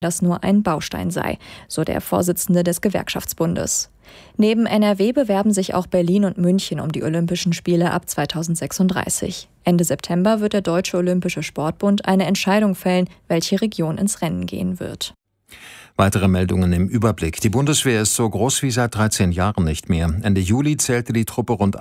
das nur ein Baustein sei, so der Vorsitzende des Gewerkschaftsbundes. Neben NRW bewerben sich auch Berlin und München um die Olympischen Spiele ab 2036. Ende September wird der Deutsche Olympische Sportbund eine Entscheidung fällen, welche Region ins Rennen gehen wird. Weitere Meldungen im Überblick. Die Bundeswehr ist so groß wie seit 13 Jahren nicht mehr. Ende Juli zählte die Truppe rund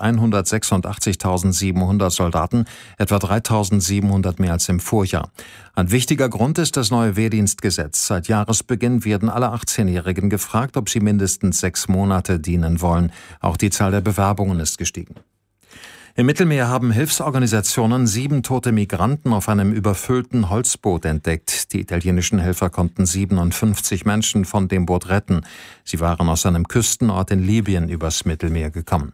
186.700 Soldaten, etwa 3.700 mehr als im Vorjahr. Ein wichtiger Grund ist das neue Wehrdienstgesetz. Seit Jahresbeginn werden alle 18-Jährigen gefragt, ob sie mindestens 6 Monate dienen wollen. Auch die Zahl der Bewerbungen ist gestiegen. Im Mittelmeer haben Hilfsorganisationen 7 tote Migranten auf einem überfüllten Holzboot entdeckt. Die italienischen Helfer konnten 57 Menschen von dem Boot retten. Sie waren aus einem Küstenort in Libyen übers Mittelmeer gekommen.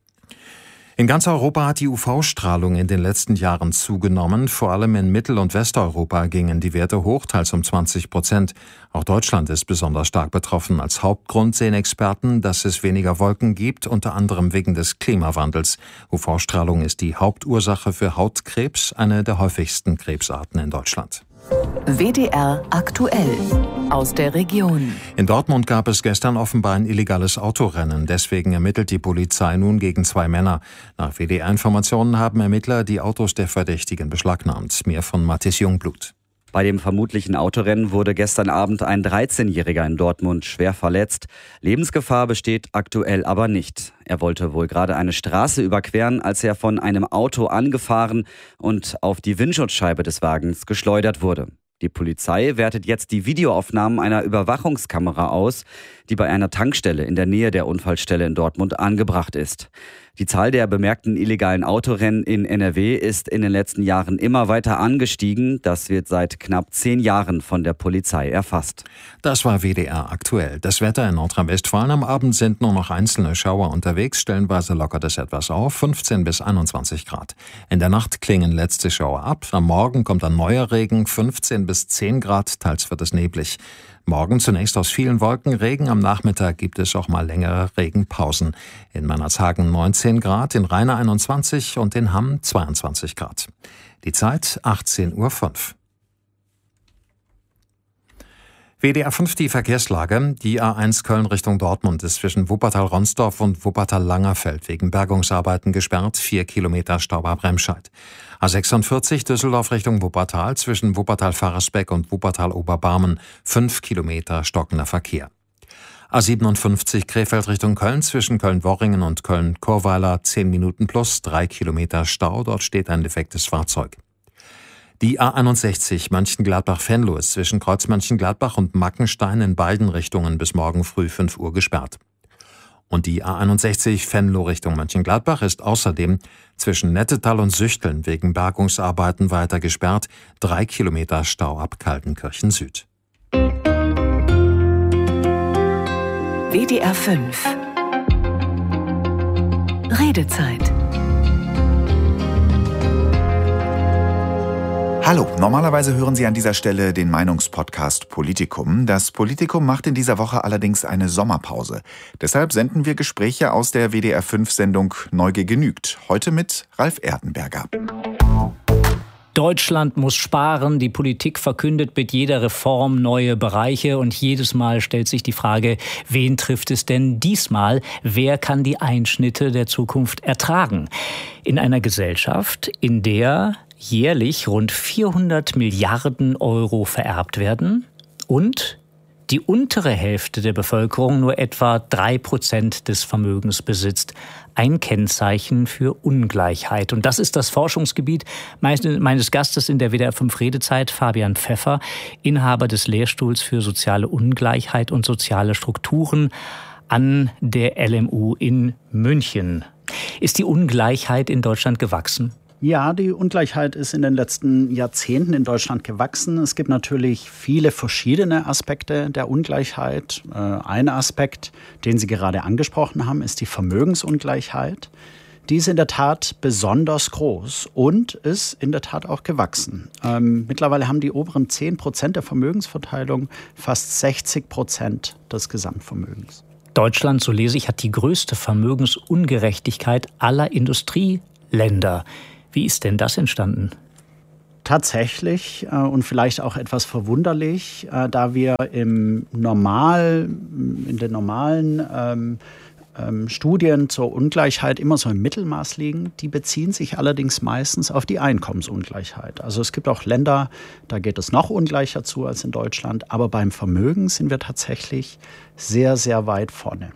In ganz Europa hat die UV-Strahlung in den letzten Jahren zugenommen. Vor allem in Mittel- und Westeuropa gingen die Werte hoch, teils um 20%. Auch Deutschland ist besonders stark betroffen. Als Hauptgrund sehen Experten, dass es weniger Wolken gibt, unter anderem wegen des Klimawandels. UV-Strahlung ist die Hauptursache für Hautkrebs, eine der häufigsten Krebsarten in Deutschland. WDR aktuell aus der Region. In Dortmund gab es gestern offenbar ein illegales Autorennen. Deswegen ermittelt die Polizei nun gegen 2 Männer. Nach WDR-Informationen haben Ermittler die Autos der Verdächtigen beschlagnahmt. Mehr von Mathis Jungblut. Bei dem vermutlichen Autorennen wurde gestern Abend ein 13-Jähriger in Dortmund schwer verletzt. Lebensgefahr besteht aktuell aber nicht. Er wollte wohl gerade eine Straße überqueren, als er von einem Auto angefahren und auf die Windschutzscheibe des Wagens geschleudert wurde. Die Polizei wertet jetzt die Videoaufnahmen einer Überwachungskamera aus, die bei einer Tankstelle in der Nähe der Unfallstelle in Dortmund angebracht ist. Die Zahl der bemerkten illegalen Autorennen in NRW ist in den letzten Jahren immer weiter angestiegen. Das wird seit knapp 10 Jahren von der Polizei erfasst. Das war WDR aktuell. Das Wetter in Nordrhein-Westfalen: am Abend sind nur noch einzelne Schauer unterwegs. Stellenweise lockert es etwas auf, 15 bis 21 Grad. In der Nacht klingen letzte Schauer ab. Am Morgen kommt ein neuer Regen, 15 bis 10 Grad, teils wird es neblig. Morgen zunächst aus vielen Wolken Regen, am Nachmittag gibt es auch mal längere Regenpausen. In Meinerzhagen 19 Grad, in Rheine 21 und in Hamm 22 Grad. Die Zeit 18:05 Uhr. WDR 5 die Verkehrslage. Die A1 Köln Richtung Dortmund ist zwischen Wuppertal-Ronsdorf und Wuppertal-Langerfeld wegen Bergungsarbeiten gesperrt, 4 Kilometer Stau bei Bremscheid. A46 Düsseldorf Richtung Wuppertal zwischen Wuppertal-Farresbeck und Wuppertal-Oberbarmen, 5 Kilometer stockender Verkehr. A57 Krefeld Richtung Köln zwischen Köln-Worringen und Köln-Chorweiler, 10 Minuten plus, 3 Kilometer Stau, dort steht ein defektes Fahrzeug. Die A61 Mönchengladbach-Venlo ist zwischen Kreuz Mönchengladbach und Mackenstein in beiden Richtungen bis morgen früh 5 Uhr gesperrt. Und die A61 Venlo Richtung Mönchengladbach ist außerdem zwischen Nettetal und Süchteln wegen Bergungsarbeiten weiter gesperrt, 3 Kilometer Stau ab Kaltenkirchen Süd. WDR 5 Redezeit. Hallo, normalerweise hören Sie an dieser Stelle den Meinungspodcast Politikum. Das Politikum macht in dieser Woche allerdings eine Sommerpause. Deshalb senden wir Gespräche aus der WDR 5-Sendung Neugier genügt. Heute mit Ralf Erdenberger. Deutschland muss sparen, die Politik verkündet mit jeder Reform neue Bereiche und jedes Mal stellt sich die Frage, wen trifft es denn diesmal? Wer kann die Einschnitte der Zukunft ertragen? In einer Gesellschaft, in der jährlich rund 400 Milliarden Euro vererbt werden und die untere Hälfte der Bevölkerung nur etwa 3% des Vermögens besitzt. Ein Kennzeichen für Ungleichheit. Und das ist das Forschungsgebiet meines Gastes in der WDR 5 Redezeit, Fabian Pfeffer, Inhaber des Lehrstuhls für soziale Ungleichheit und soziale Strukturen an der LMU in München. Ist die Ungleichheit in Deutschland gewachsen? Ja, die Ungleichheit ist in den letzten Jahrzehnten in Deutschland gewachsen. Es gibt natürlich viele verschiedene Aspekte der Ungleichheit. Ein Aspekt, den Sie gerade angesprochen haben, ist die Vermögensungleichheit. Die ist in der Tat besonders groß und ist in der Tat auch gewachsen. Mittlerweile haben die oberen 10% der Vermögensverteilung fast 60% des Gesamtvermögens. Deutschland, so lese ich, hat die größte Vermögensungerechtigkeit aller Industrieländer. Wie ist denn das entstanden? Tatsächlich und vielleicht auch etwas verwunderlich, da wir in den normalen Studien zur Ungleichheit immer so im Mittelmaß liegen. Die beziehen sich allerdings meistens auf die Einkommensungleichheit. Also es gibt auch Länder, da geht es noch ungleicher zu als in Deutschland. Aber beim Vermögen sind wir tatsächlich sehr, sehr weit vorne.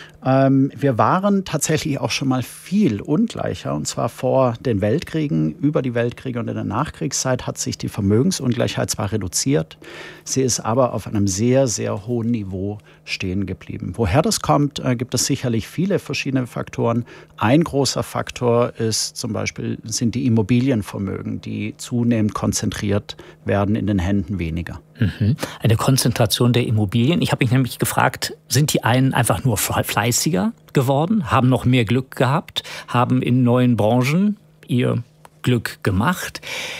Wir waren tatsächlich auch schon mal viel ungleicher, und zwar vor den Weltkriegen, über die Weltkriege und in der Nachkriegszeit hat sich die Vermögensungleichheit zwar reduziert, sie ist aber auf einem sehr, sehr hohen Niveau stehen geblieben. Woher das kommt, gibt es sicherlich viele verschiedene Faktoren. Ein großer Faktor ist zum Beispiel, sind die Immobilienvermögen, die zunehmend konzentriert werden in den Händen weniger. Eine Konzentration der Immobilien. Ich habe mich nämlich gefragt, sind die einen einfach nur fleißiger geworden, haben noch mehr Glück gehabt, haben in neuen Branchen ihr Glück gemacht?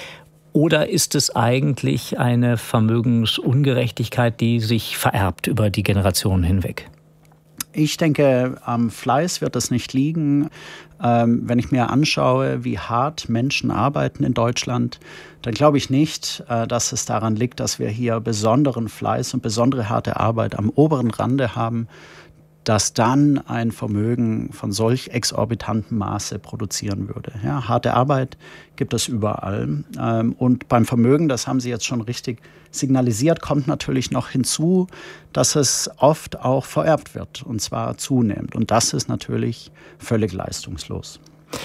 Oder ist es eigentlich eine Vermögensungerechtigkeit, die sich vererbt über die Generationen hinweg? Ich denke, am Fleiß wird es nicht liegen. Wenn ich mir anschaue, wie hart Menschen arbeiten in Deutschland, dann glaube ich nicht, dass es daran liegt, dass wir hier besonderen Fleiß und besondere harte Arbeit am oberen Rande haben, dass dann ein Vermögen von solch exorbitanten Maße produzieren würde. Ja, harte Arbeit gibt es überall. Und beim Vermögen, das haben Sie jetzt schon richtig signalisiert, kommt natürlich noch hinzu, dass es oft auch vererbt wird, und zwar zunehmend. Und das ist natürlich völlig leistungslos.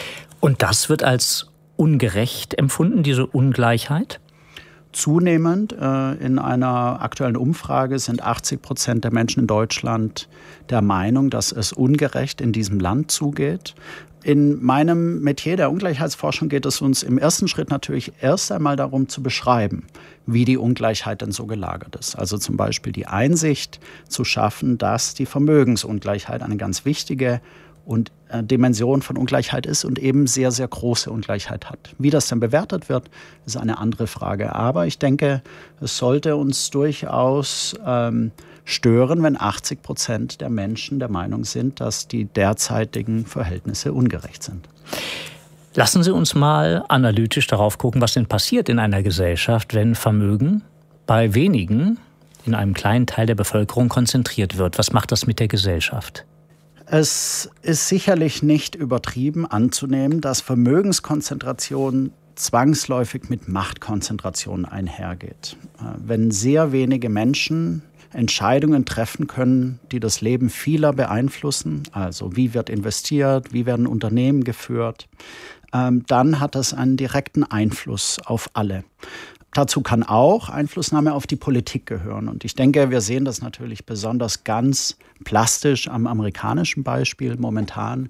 Und das wird als ungerecht empfunden, diese Ungleichheit? Zunehmend. In einer aktuellen Umfrage sind 80% der Menschen in Deutschland der Meinung, dass es ungerecht in diesem Land zugeht. In meinem Metier der Ungleichheitsforschung geht es uns im ersten Schritt natürlich erst einmal darum zu beschreiben, wie die Ungleichheit denn so gelagert ist. Also zum Beispiel die Einsicht zu schaffen, dass die Vermögensungleichheit eine ganz wichtige und Dimension von Ungleichheit ist und eben sehr, sehr große Ungleichheit hat. Wie das dann bewertet wird, ist eine andere Frage. Aber ich denke, es sollte uns durchaus stören, wenn 80% der Menschen der Meinung sind, dass die derzeitigen Verhältnisse ungerecht sind. Lassen Sie uns mal analytisch darauf gucken, was denn passiert in einer Gesellschaft, wenn Vermögen bei wenigen in einem kleinen Teil der Bevölkerung konzentriert wird. Was macht das mit der Gesellschaft? Es ist sicherlich nicht übertrieben anzunehmen, dass Vermögenskonzentration zwangsläufig mit Machtkonzentration einhergeht. Wenn sehr wenige Menschen Entscheidungen treffen können, die das Leben vieler beeinflussen, also wie wird investiert, wie werden Unternehmen geführt, dann hat das einen direkten Einfluss auf alle. Dazu kann auch Einflussnahme auf die Politik gehören. Und ich denke, wir sehen das natürlich besonders ganz plastisch am amerikanischen Beispiel momentan,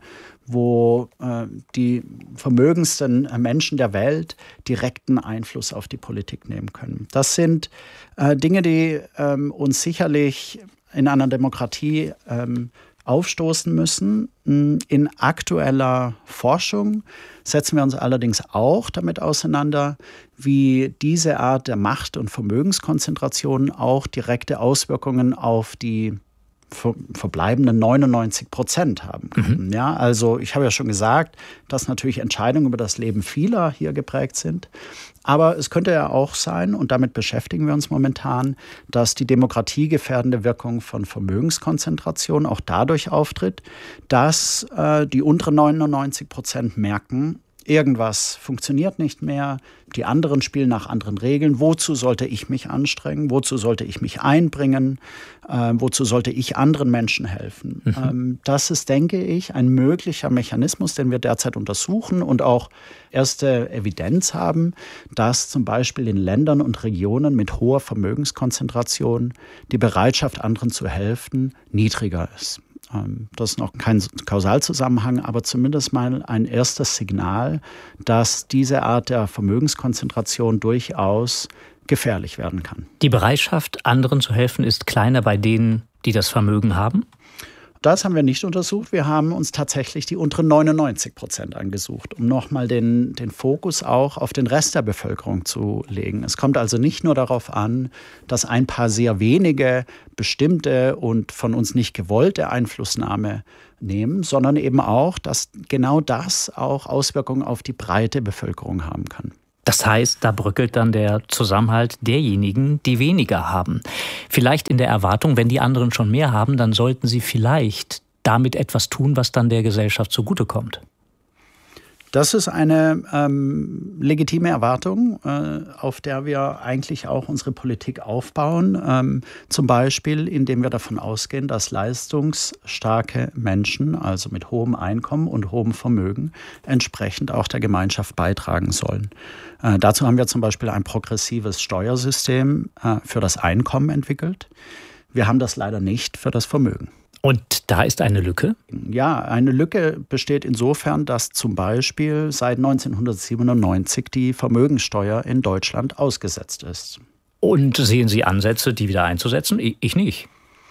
wo die vermögendsten Menschen der Welt direkten Einfluss auf die Politik nehmen können. Das sind Dinge, die uns sicherlich in einer Demokratie aufstoßen müssen. In aktueller Forschung setzen wir uns allerdings auch damit auseinander, wie diese Art der Macht- und Vermögenskonzentration auch direkte Auswirkungen auf die verbleibenden 99% haben kann. Ja, also ich habe ja schon gesagt, dass natürlich Entscheidungen über das Leben vieler hier geprägt sind. Aber es könnte ja auch sein, und damit beschäftigen wir uns momentan, dass die demokratiegefährdende Wirkung von Vermögenskonzentration auch dadurch auftritt, dass die unteren 99% merken, irgendwas funktioniert nicht mehr, die anderen spielen nach anderen Regeln. Wozu sollte ich mich anstrengen? Wozu sollte ich mich einbringen? Wozu sollte ich anderen Menschen helfen? Das ist, denke ich, ein möglicher Mechanismus, den wir derzeit untersuchen und auch erste Evidenz haben, dass zum Beispiel in Ländern und Regionen mit hoher Vermögenskonzentration die Bereitschaft, anderen zu helfen, niedriger ist. Das ist noch kein Kausalzusammenhang, aber zumindest mal ein erstes Signal, dass diese Art der Vermögenskonzentration durchaus gefährlich werden kann. Die Bereitschaft, anderen zu helfen, ist kleiner bei denen, die das Vermögen haben? Das haben wir nicht untersucht. Wir haben uns tatsächlich die unteren 99% angesucht, um nochmal den Fokus auch auf den Rest der Bevölkerung zu legen. Es kommt also nicht nur darauf an, dass ein paar sehr wenige bestimmte und von uns nicht gewollte Einflussnahme nehmen, sondern eben auch, dass genau das auch Auswirkungen auf die breite Bevölkerung haben kann. Das heißt, da bröckelt dann der Zusammenhalt derjenigen, die weniger haben. Vielleicht in der Erwartung, wenn die anderen schon mehr haben, dann sollten sie vielleicht damit etwas tun, was dann der Gesellschaft zugutekommt. Das ist eine legitime Erwartung, auf der wir eigentlich auch unsere Politik aufbauen. Zum Beispiel, indem wir davon ausgehen, dass leistungsstarke Menschen, also mit hohem Einkommen und hohem Vermögen, entsprechend auch der Gemeinschaft beitragen sollen. Dazu haben wir zum Beispiel ein progressives Steuersystem für das Einkommen entwickelt. Wir haben das leider nicht für das Vermögen. Und da ist eine Lücke? Ja, eine Lücke besteht insofern, dass zum Beispiel seit 1997 die Vermögenssteuer in Deutschland ausgesetzt ist. Und sehen Sie Ansätze, die wieder einzusetzen? Ich nicht.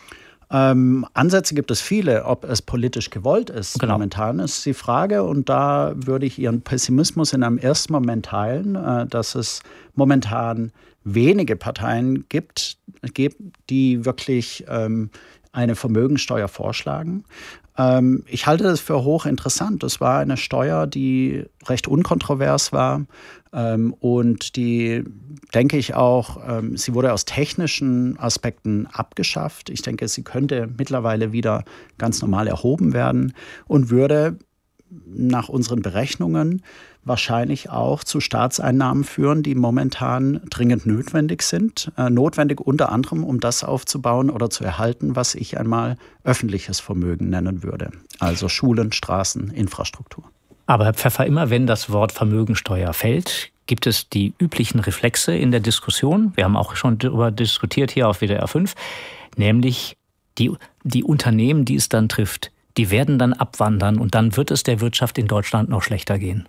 Ansätze gibt es viele. Ob es politisch gewollt ist, genau. Momentan ist die Frage. Und da würde ich Ihren Pessimismus in einem ersten Moment teilen, dass es momentan wenige Parteien gibt, die wirklich eine Vermögensteuer vorschlagen. Ich halte das für hochinteressant. Das war eine Steuer, die recht unkontrovers war und die, denke ich auch, sie wurde aus technischen Aspekten abgeschafft. Ich denke, sie könnte mittlerweile wieder ganz normal erhoben werden und würde nach unseren Berechnungen wahrscheinlich auch zu Staatseinnahmen führen, die momentan dringend notwendig sind. Notwendig unter anderem, um das aufzubauen oder zu erhalten, was ich einmal öffentliches Vermögen nennen würde. Also Schulen, Straßen, Infrastruktur. Aber Herr Pfeffer, immer wenn das Wort Vermögensteuer fällt, gibt es die üblichen Reflexe in der Diskussion. Wir haben auch schon darüber diskutiert hier auf WDR 5, nämlich die Unternehmen, die es dann trifft, die werden dann abwandern und dann wird es der Wirtschaft in Deutschland noch schlechter gehen.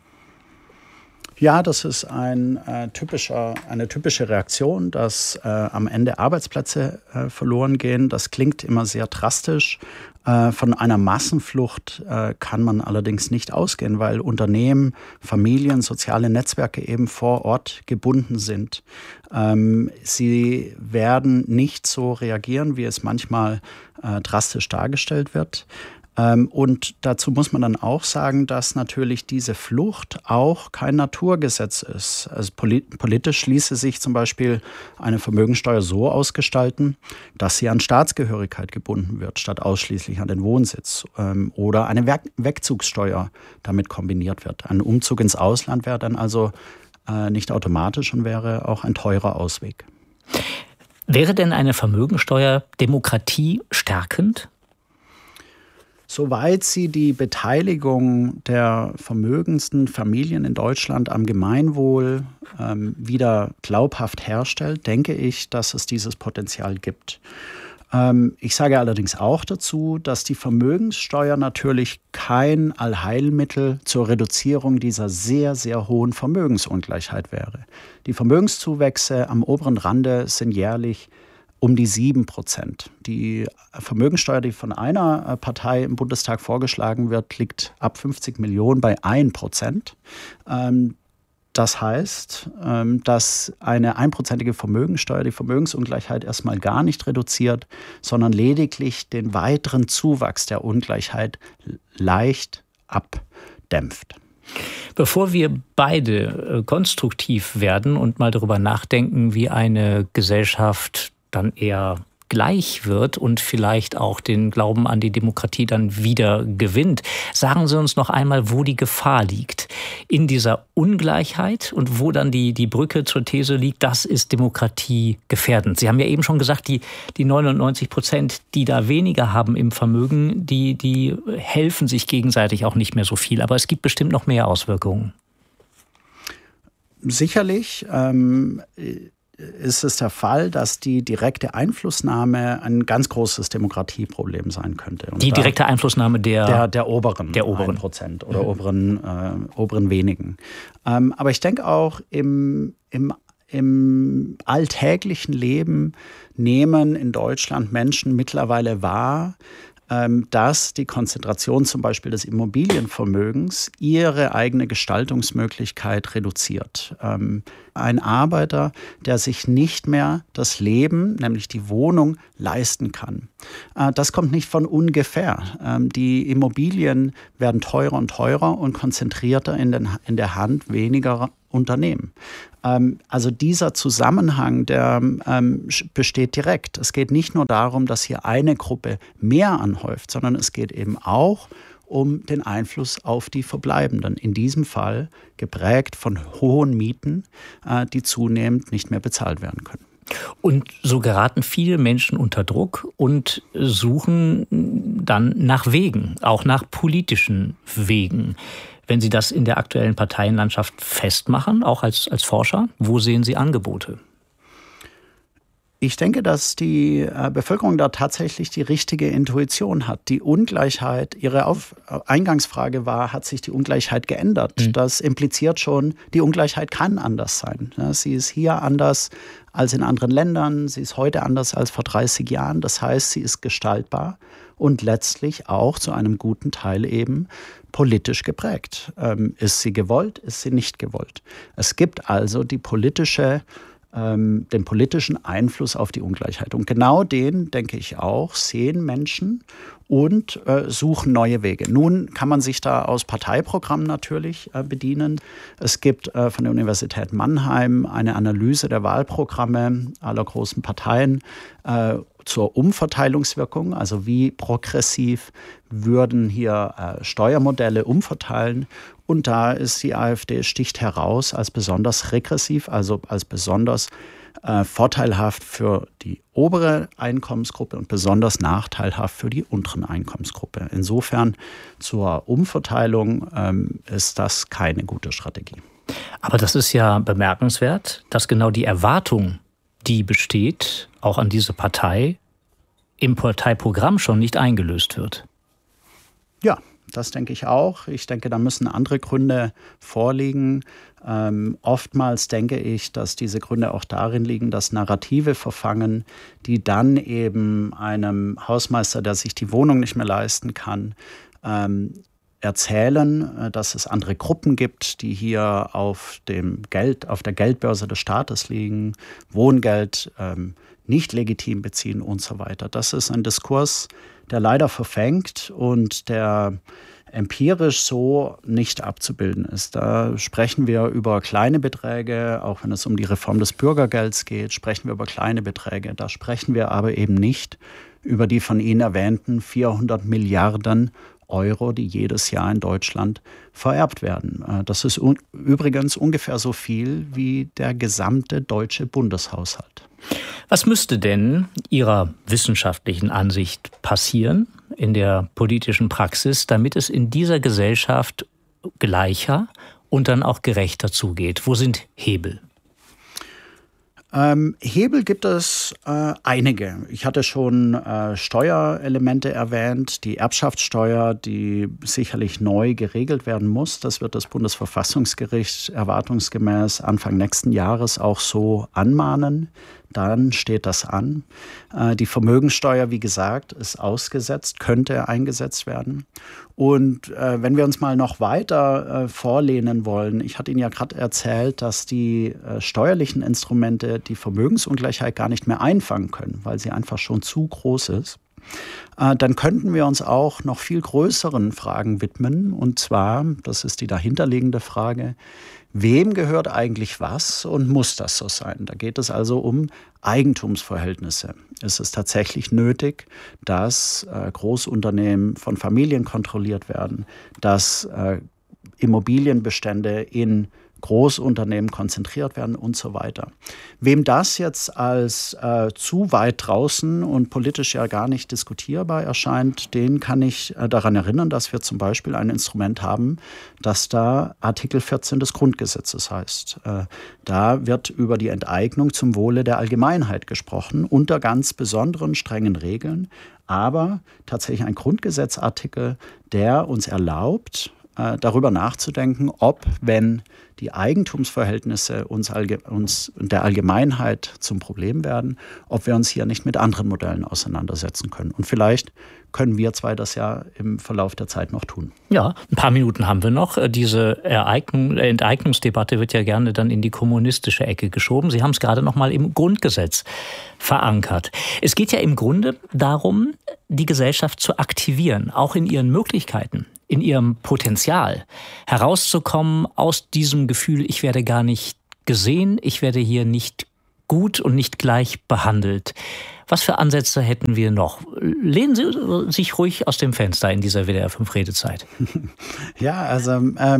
Ja, das ist eine typische Reaktion, dass am Ende Arbeitsplätze verloren gehen. Das klingt immer sehr drastisch. Von einer Massenflucht kann man allerdings nicht ausgehen, weil Unternehmen, Familien, soziale Netzwerke eben vor Ort gebunden sind. Sie werden nicht so reagieren, wie es manchmal drastisch dargestellt wird. Und dazu muss man dann auch sagen, dass natürlich diese Flucht auch kein Naturgesetz ist. Also politisch ließe sich zum Beispiel eine Vermögensteuer so ausgestalten, dass sie an Staatsgehörigkeit gebunden wird, statt ausschließlich an den Wohnsitz. Oder eine Wegzugssteuer damit kombiniert wird. Ein Umzug ins Ausland wäre dann also nicht automatisch und wäre auch ein teurer Ausweg. Wäre denn eine Vermögensteuer demokratiestärkend? Soweit sie die Beteiligung der vermögendsten Familien in Deutschland am Gemeinwohl wieder glaubhaft herstellt, denke ich, dass es dieses Potenzial gibt. Ich sage allerdings auch dazu, dass die Vermögenssteuer natürlich kein Allheilmittel zur Reduzierung dieser sehr, sehr hohen Vermögensungleichheit wäre. Die Vermögenszuwächse am oberen Rande sind jährlich um die 7%. Die Vermögensteuer, die von einer Partei im Bundestag vorgeschlagen wird, liegt ab 50 Millionen bei 1%. Das heißt, dass eine 1%ige Vermögensteuer die Vermögensungleichheit erstmal gar nicht reduziert, sondern lediglich den weiteren Zuwachs der Ungleichheit leicht abdämpft. Bevor wir beide konstruktiv werden und mal darüber nachdenken, wie eine Gesellschaft dann eher gleich wird und vielleicht auch den Glauben an die Demokratie dann wieder gewinnt. Sagen Sie uns noch einmal, wo die Gefahr liegt. In dieser Ungleichheit und wo dann die Brücke zur These liegt, das ist Demokratie gefährdend. Sie haben ja eben schon gesagt, die 99%, die da weniger haben im Vermögen, die helfen sich gegenseitig auch nicht mehr so viel. Aber es gibt bestimmt noch mehr Auswirkungen. Sicherlich. Ist es der Fall, dass die direkte Einflussnahme ein ganz großes Demokratieproblem sein könnte. Und die direkte Einflussnahme der oberen 1% oder oberen wenigen. Aber ich denke auch im alltäglichen Leben nehmen in Deutschland Menschen mittlerweile wahr, dass die Konzentration zum Beispiel des Immobilienvermögens ihre eigene Gestaltungsmöglichkeit reduziert. Ein Arbeiter, der sich nicht mehr das Leben, nämlich die Wohnung, leisten kann. Das kommt nicht von ungefähr. Die Immobilien werden teurer und teurer und konzentrierter in der Hand weniger Unternehmen. Also dieser Zusammenhang, der besteht direkt. Es geht nicht nur darum, dass hier eine Gruppe mehr anhäuft, sondern es geht eben auch um den Einfluss auf die Verbleibenden. In diesem Fall geprägt von hohen Mieten, die zunehmend nicht mehr bezahlt werden können. Und so geraten viele Menschen unter Druck und suchen dann nach Wegen, auch nach politischen Wegen. Wenn Sie das in der aktuellen Parteienlandschaft festmachen, auch als Forscher, wo sehen Sie Angebote? Ich denke, dass die Bevölkerung da tatsächlich die richtige Intuition hat. Die Ungleichheit, Ihre Eingangsfrage war, hat sich die Ungleichheit geändert? Das impliziert schon, die Ungleichheit kann anders sein. Sie ist hier anders als in anderen Ländern, sie ist heute anders als vor 30 Jahren. Das heißt, sie ist gestaltbar und letztlich auch zu einem guten Teil eben politisch geprägt. Ist sie gewollt, ist sie nicht gewollt? Es gibt also den politischen Einfluss auf die Ungleichheit. Und genau den, denke ich auch, sehen Menschen und suchen neue Wege. Nun kann man sich da aus Parteiprogrammen natürlich bedienen. Es gibt von der Universität Mannheim eine Analyse der Wahlprogramme aller großen Parteien zur Umverteilungswirkung, also wie progressiv würden hier Steuermodelle umverteilen. Und da ist die AfD sticht heraus als besonders regressiv, also als besonders vorteilhaft für die obere Einkommensgruppe und besonders nachteilhaft für die unteren Einkommensgruppe. Insofern zur Umverteilung ist das keine gute Strategie. Aber das ist ja bemerkenswert, dass genau die Erwartung, die besteht, auch an diese Partei, im Parteiprogramm schon nicht eingelöst wird. Ja, das denke ich auch. Ich denke, da müssen andere Gründe vorliegen. Oftmals denke ich, dass diese Gründe auch darin liegen, dass Narrative verfangen, die dann eben einem Hausmeister, der sich die Wohnung nicht mehr leisten kann, erzählen, dass es andere Gruppen gibt, die hier auf der Geldbörse des Staates liegen, Wohngeld nicht legitim beziehen und so weiter. Das ist ein Diskurs, der leider verfängt und der empirisch so nicht abzubilden ist. Da sprechen wir über kleine Beträge, auch wenn es um die Reform des Bürgergelds geht, sprechen wir über kleine Beträge. Da sprechen wir aber eben nicht über die von Ihnen erwähnten 400 Milliarden Euro, die jedes Jahr in Deutschland vererbt werden. Das ist übrigens ungefähr so viel wie der gesamte deutsche Bundeshaushalt. Was müsste denn Ihrer wissenschaftlichen Ansicht passieren in der politischen Praxis, damit es in dieser Gesellschaft gleicher und dann auch gerechter zugeht? Wo sind Hebel? Hebel gibt es einige. Ich hatte schon Steuerelemente erwähnt, die Erbschaftssteuer, die sicherlich neu geregelt werden muss. Das wird das Bundesverfassungsgericht erwartungsgemäß Anfang nächsten Jahres auch so anmahnen. Dann steht das an. Die Vermögensteuer, wie gesagt, ist ausgesetzt, könnte eingesetzt werden. Und wenn wir uns mal noch weiter vorlehnen wollen, ich hatte Ihnen ja gerade erzählt, dass die steuerlichen Instrumente die Vermögensungleichheit gar nicht mehr einfangen können, weil sie einfach schon zu groß ist. Dann könnten wir uns auch noch viel größeren Fragen widmen. Und zwar, das ist die dahinterliegende Frage, wem gehört eigentlich was und muss das so sein? Da geht es also um Eigentumsverhältnisse. Es ist tatsächlich nötig, dass Großunternehmen von Familien kontrolliert werden, dass Immobilienbestände in Großunternehmen konzentriert werden und so weiter. Wem das jetzt als zu weit draußen und politisch ja gar nicht diskutierbar erscheint, den kann ich daran erinnern, dass wir zum Beispiel ein Instrument haben, das da Artikel 14 des Grundgesetzes heißt. Da wird über die Enteignung zum Wohle der Allgemeinheit gesprochen, unter ganz besonderen strengen Regeln, aber tatsächlich ein Grundgesetzartikel, der uns erlaubt, darüber nachzudenken, ob, wenn die Eigentumsverhältnisse uns der Allgemeinheit zum Problem werden, ob wir uns hier nicht mit anderen Modellen auseinandersetzen können. Und vielleicht können wir zwei das ja im Verlauf der Zeit noch tun. Ja, ein paar Minuten haben wir noch. Diese Enteignungsdebatte wird ja gerne dann in die kommunistische Ecke geschoben. Sie haben es gerade noch mal im Grundgesetz verankert. Es geht ja im Grunde darum, die Gesellschaft zu aktivieren, auch in ihren Möglichkeiten. in ihrem Potenzial, herauszukommen aus diesem Gefühl, ich werde gar nicht gesehen, ich werde hier nicht gut und nicht gleich behandelt. Was für Ansätze hätten wir noch? Lehnen Sie sich ruhig aus dem Fenster in dieser WDR-5-Redezeit. Ja, also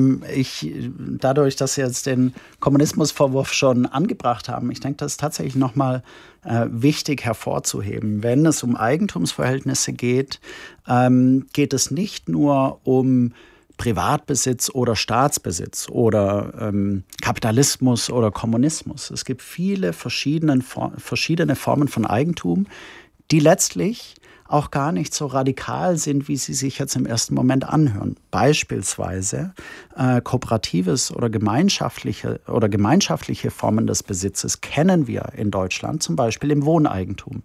dadurch, dass Sie jetzt den Kommunismusvorwurf schon angebracht haben, ich denke, das ist tatsächlich nochmal wichtig hervorzuheben. Wenn es um Eigentumsverhältnisse geht, geht es nicht nur um Privatbesitz oder Staatsbesitz oder Kapitalismus oder Kommunismus. Es gibt viele verschiedene Formen von Eigentum, die letztlich auch gar nicht so radikal sind, wie sie sich jetzt im ersten Moment anhören. Beispielsweise kooperatives oder gemeinschaftliche Formen des Besitzes kennen wir in Deutschland, zum Beispiel im Wohneigentum.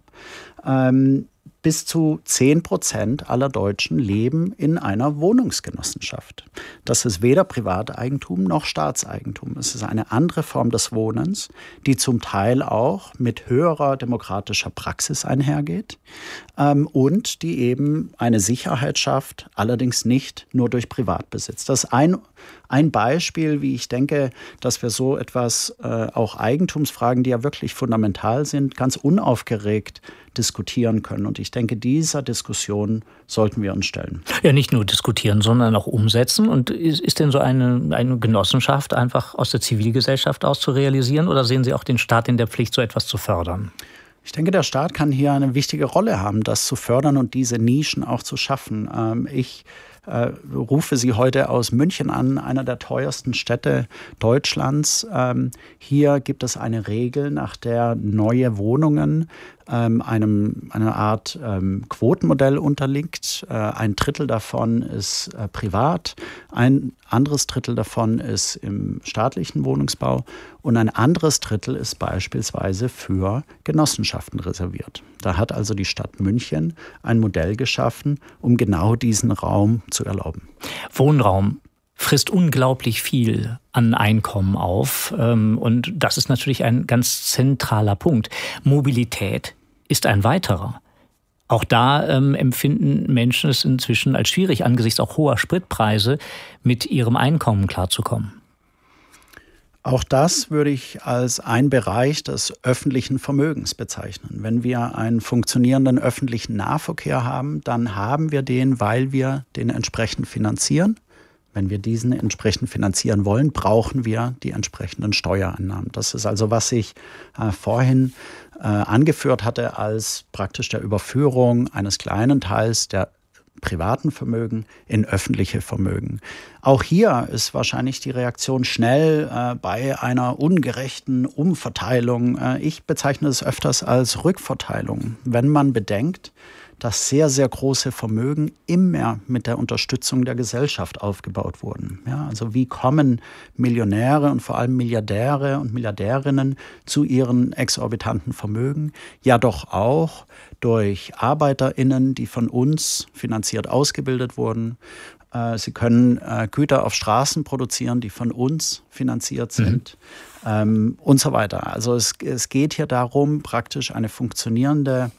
Bis zu 10% aller Deutschen leben in einer Wohnungsgenossenschaft. Das ist weder Privateigentum noch Staatseigentum. Es ist eine andere Form des Wohnens, die zum Teil auch mit höherer demokratischer Praxis einhergeht und die eben eine Sicherheit schafft, allerdings nicht nur durch Privatbesitz. Das ist ein Beispiel, wie ich denke, dass wir so etwas, auch Eigentumsfragen, die ja wirklich fundamental sind, ganz unaufgeregt diskutieren können. Und ich denke, dieser Diskussion sollten wir uns stellen. Ja, nicht nur diskutieren, sondern auch umsetzen. Und ist denn so eine Genossenschaft einfach aus der Zivilgesellschaft aus zu realisieren? Oder sehen Sie auch den Staat in der Pflicht, so etwas zu fördern? Ich denke, der Staat kann hier eine wichtige Rolle haben, das zu fördern und diese Nischen auch zu schaffen. Ich rufe Sie heute aus München an, einer der teuersten Städte Deutschlands. Hier gibt es eine Regel, nach der neue Wohnungen einer Art Quotenmodell unterliegt. Ein Drittel davon ist privat, ein anderes Drittel davon ist im staatlichen Wohnungsbau und ein anderes Drittel ist beispielsweise für Genossenschaften reserviert. Da hat also die Stadt München ein Modell geschaffen, um genau diesen Raum zu erlauben. Wohnraum frisst unglaublich viel an Einkommen auf. Und das ist natürlich ein ganz zentraler Punkt. Mobilität ist ein weiterer. Auch da empfinden Menschen es inzwischen als schwierig, angesichts auch hoher Spritpreise mit ihrem Einkommen klarzukommen. Auch das würde ich als einen Bereich des öffentlichen Vermögens bezeichnen. Wenn wir einen funktionierenden öffentlichen Nahverkehr haben, dann haben wir den, weil wir den entsprechend finanzieren. Wenn wir diesen entsprechend finanzieren wollen, brauchen wir die entsprechenden Steuereinnahmen. Das ist also, was ich vorhin angeführt hatte, als praktisch der Überführung eines kleinen Teils der privaten Vermögen in öffentliche Vermögen. Auch hier ist wahrscheinlich die Reaktion schnell bei einer ungerechten Umverteilung. Ich bezeichne es öfters als Rückverteilung. Wenn man bedenkt, dass sehr, sehr große Vermögen immer mit der Unterstützung der Gesellschaft aufgebaut wurden. Ja, also wie kommen Millionäre und vor allem Milliardäre und Milliardärinnen zu ihren exorbitanten Vermögen? Ja, doch auch durch ArbeiterInnen, die von uns finanziert ausgebildet wurden. Sie können Güter auf Straßen produzieren, die von uns finanziert sind und so weiter. Also es geht hier darum, praktisch ein funktionierendes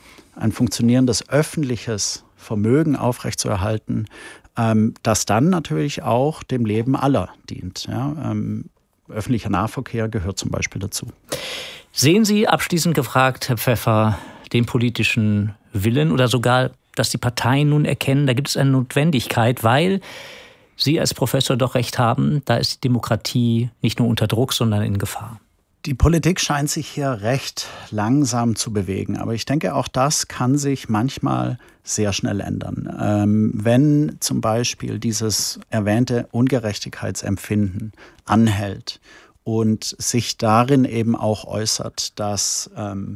öffentliches Vermögen aufrechtzuerhalten, das dann natürlich auch dem Leben aller dient. Ja? Öffentlicher Nahverkehr gehört zum Beispiel dazu. Sehen Sie, abschließend gefragt, Herr Pfeffer, den politischen Willen oder sogar, dass die Parteien nun erkennen, da gibt es eine Notwendigkeit, weil Sie als Professor doch recht haben, da ist die Demokratie nicht nur unter Druck, sondern in Gefahr. Die Politik scheint sich hier recht langsam zu bewegen, aber ich denke, auch das kann sich manchmal sehr schnell ändern. Wenn zum Beispiel dieses erwähnte Ungerechtigkeitsempfinden anhält und sich darin eben auch äußert, dass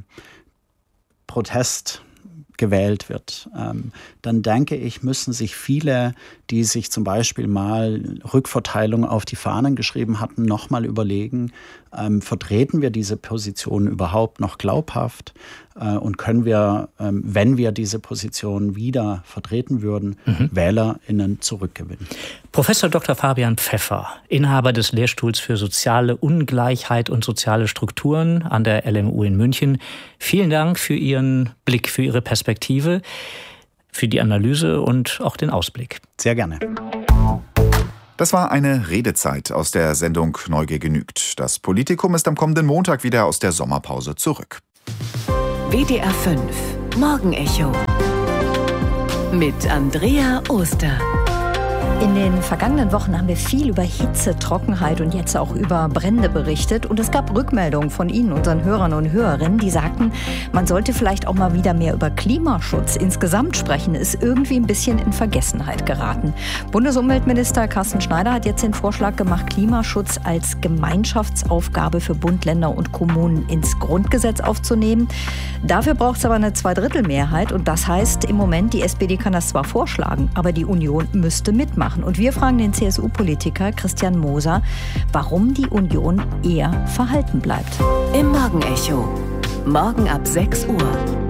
Protest gewählt wird, dann denke ich, müssen sich viele, die sich zum Beispiel mal Rückverteilung auf die Fahnen geschrieben hatten, nochmal überlegen, vertreten wir diese Position überhaupt noch glaubhaft und können wir, wenn wir diese Position wieder vertreten würden, WählerInnen zurückgewinnen. Professor Dr. Fabian Pfeffer, Inhaber des Lehrstuhls für soziale Ungleichheit und soziale Strukturen an der LMU in München. Vielen Dank für Ihren Blick, für Ihre Perspektive, für die Analyse und auch den Ausblick. Sehr gerne. Das war eine Redezeit aus der Sendung Neugier genügt. Das Politikum ist am kommenden Montag wieder aus der Sommerpause zurück. WDR 5 Morgenecho mit Andrea Oster. In den vergangenen Wochen haben wir viel über Hitze, Trockenheit und jetzt auch über Brände berichtet. Und es gab Rückmeldungen von Ihnen, unseren Hörern und Hörerinnen, die sagten, man sollte vielleicht auch mal wieder mehr über Klimaschutz insgesamt sprechen. Ist irgendwie ein bisschen in Vergessenheit geraten. Bundesumweltminister Carsten Schneider hat jetzt den Vorschlag gemacht, Klimaschutz als Gemeinschaftsaufgabe für Bund, Länder und Kommunen ins Grundgesetz aufzunehmen. Dafür braucht es aber eine Zweidrittelmehrheit. Und das heißt im Moment, die SPD kann das zwar vorschlagen, aber die Union müsste mitmachen. Und wir fragen den CSU-Politiker Christian Moser, warum die Union eher verhalten bleibt. Im Morgenecho. Morgen ab 6 Uhr.